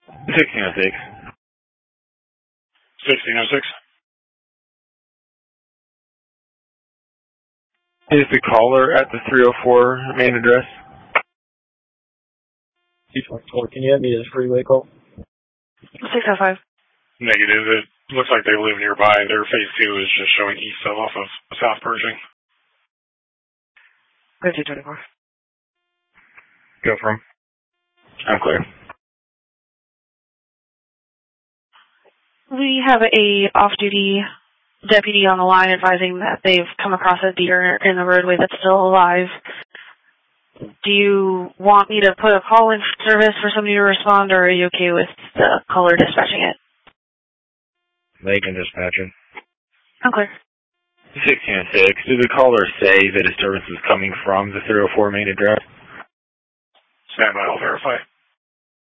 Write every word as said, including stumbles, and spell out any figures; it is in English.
sixteen oh six. sixteen oh six. Is the caller at the three oh four main address? two twenty-four, can you have me to the freeway call? six oh five. Negative. It looks like they live nearby. Their phase two is just showing east of off of South Pershing. Go two twenty-four. Go from. I'm clear. We have a off-duty deputy on the line advising that they've come across a deer in the roadway that's still alive. Do you want me to put a call in service for somebody to respond, or are you okay with the caller dispatching it? They can dispatch it. I'm clear. sixteen oh six. Did the caller say that a service is coming from the three oh four main address? Stand by, I'll verify.